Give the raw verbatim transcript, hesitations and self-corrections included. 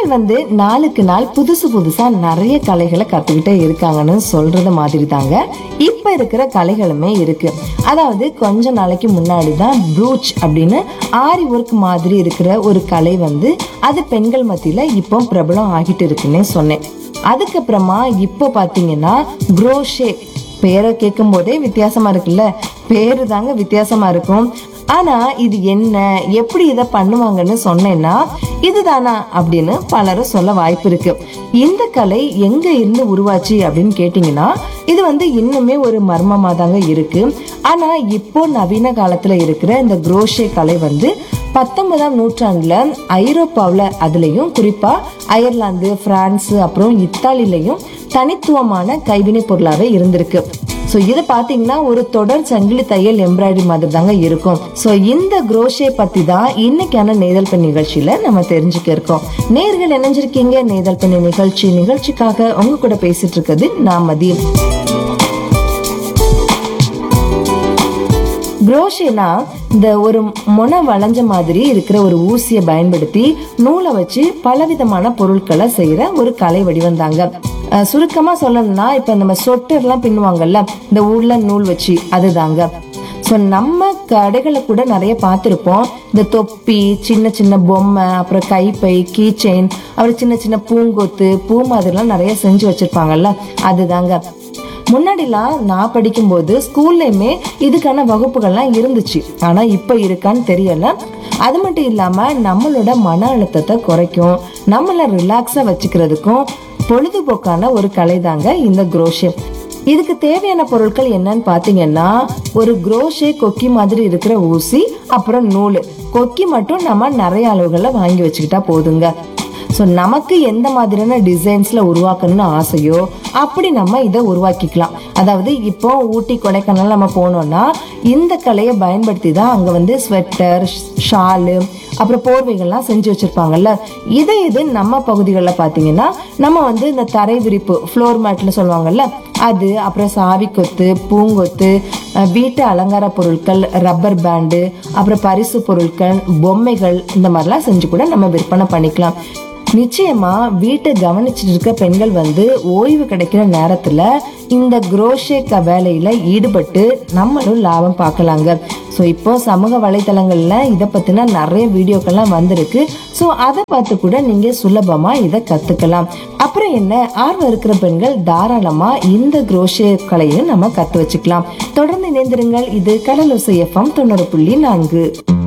வந்து நாளுக்கு நாள் புதுசு புதுசா நிறைய கலைகளை கத்துக்கிட்டே இருக்காங்கன்னு சொல்றது மாதிரி தாங்க இப்ப இருக்கிற கலைகளுமே இருக்கு. அதாவது கொஞ்ச நாளைக்கு முன்னாடிதான் ப்ரூச் அப்படின்னு ஆரி ஒர்க் மாதிரி இருக்கிற ஒரு கலை வந்து அது பெண்கள் மத்தியில இப்போ பிரபலம் ஆகிட்டு இருக்குன்னே சொன்னேன். அதுக்கப்புறமா இப்ப பாத்தீங்கன்னா குரோஷே, பேரை கேட்கும் போதே வித்தியாசமா இருக்குல்ல, பேரு தாங்க வித்தியாசமா இருக்கும். ஆனா இது என்ன, எப்படி இதை பண்ணுவாங்கன்னு சொன்னேன்னா இதுதானா அப்படின்னு பலரும் சொல்ல வாய்ப்பு இருக்கு. இந்த கலை எங்க இருந்து உருவாச்சு அப்படின்னு கேட்டீங்கன்னா இது வந்து இன்னுமே ஒரு மர்மமா தாங்க இருக்கு. ஆனா இப்போ நவீன காலத்துல இருக்கிற இந்த குரோஷே கலை வந்து பத்தொன்பதாம் நூற்றாண்டுல ஐரோப்பாவில, அதுலயும் குறிப்பா அயர்லாந்து, பிரான்ஸ், அப்புறம் இத்தாலிலையும் தனித்துவமான கைவினை பொருளாவே இருந்திருக்கு. சோ இது பாத்தீங்கன்னா ஒரு தொடர் சங்கிலி தையல் எம்ப்ராய்டரி மாதிரி தாங்க இருக்கும். சோ இந்த குரோஷே பத்தி தான் இன்னைக்கான நெய்தல் பெண் நிகழ்ச்சியில நம்ம தெரிஞ்சுக்க இருக்கோம். நேர்கள் இணைஞ்சிருக்கீங்க நெய்தல் பெண் நிகழ்ச்சி. நிகழ்ச்சிக்காக உங்க கூட பேசிட்டு இருக்கிறது நான் மதி. குரோஷேனா இந்த ஒரு மொன வளைஞ்ச மாதிரி இருக்கிற ஒரு ஊசியை பயன்படுத்தி நூலை வச்சு பலவிதமான பொருட்களை செய்யற ஒரு கலை வடிவம் தாங்க. சுருக்கமா சொல்லணும்னா இப்ப நம்ம சொட்டர் எல்லாம் பின்னுவாங்கல்ல இந்த உள்ள நூல் வச்சு, அதுதாங்க. சோ நம்ம கடைகளை கூட நிறைய பார்த்திருப்போம். இந்த தொப்பி, சின்ன சின்ன பொம்மை, அப்புறம் கைப்பை, கீ செயின், அப்புறம் சின்ன சின்ன பூங்கொத்து, பூ மாதிரி எல்லாம் நிறைய செஞ்சு வச்சிருப்பாங்கல்ல, அதுதாங்க. முன்னாடிலாம் நான் படிக்கும் போது ஸ்கூல்லயுமே இதுக்கான வகுப்புகள்லாம் இருந்துச்சு. ஆனா இப்ப இருக்கான்னு தெரியல. அது மட்டும் இல்லாம நம்மளோட மன அழுத்தத்தை குறைக்கும், நம்மள ரிலாக்ஸா வச்சுக்கிறதுக்கும் பொழுதுபோக்கான ஒரு கலை தாங்க இந்த குரோஷே. இதுக்கு தேவையான பொருட்கள் என்னன்னு பாத்தீங்கன்னா ஒரு குரோஷே கொக்கி மாதிரி இருக்கிற ஊசி, அப்புறம் நூல். கொக்கி மட்டும் நம்ம நிறைய அளவுகள்ல வாங்கி வச்சுக்கிட்டா போதுங்க. ஸோ நமக்கு எந்த மாதிரியான டிசைன்ஸ்ல உருவாக்கணும்னு ஆசையோ அப்படி நம்ம இதை உருவாக்கிக்கலாம். அதாவது இப்போ ஊட்டி, கொடைக்கானல் நம்ம போனோம்னா இந்த கலையை பயன்படுத்தி தான் அங்க வந்து ஸ்வெட்டர், ஷாலு, அப்புறம் போர்வைகள்லாம் செஞ்சு வச்சிருப்பாங்கல்ல. இதே இது நம்ம பகுதிகளில் பார்த்தீங்கன்னா நம்ம வந்து இந்த தரை விரிப்பு, ஃப்ளோர் மேட்ல சொல்லுவாங்கல்ல, அது, அப்புறம் சாவி கொத்து, பூங்கொத்து, வீட்டு அலங்கார பொருட்கள், ரப்பர் பேண்டு, அப்புறம் பரிசு பொருட்கள், பொம்மைகள், இந்த மாதிரிலாம் செஞ்சு கூட நம்ம விற்பனை பண்ணிக்கலாம். நிச்சயமா வீட்டை கவனிச்சுட்டு இருக்க பெண்கள் வந்து ஓய்வு கிடைக்கிற நேரத்துல இந்த குரோஷே வேலையில ஈடுபட்டு நம்மளும் லாபம் பார்க்கலாங்க. ஸோ இப்போ சமூக வலைதளங்கள்ல இதை பத்தின நிறைய வீடியோக்கள்லாம் வந்திருக்கு. ஸோ அதை பார்த்து கூட நீங்க சுலபமா இதை கத்துக்கலாம். அப்புறம் என்ன, ஆர்வம் இருக்கிற பெண்கள் தாராளமா இந்த குரோஷே கலையை நம்ம கத்து வச்சுக்கலாம். தொடர்ந்து இணைந்திருங்கள். இது கடலோசை எஃப்எம் தொண்ணூறு புள்ளி நான்கு.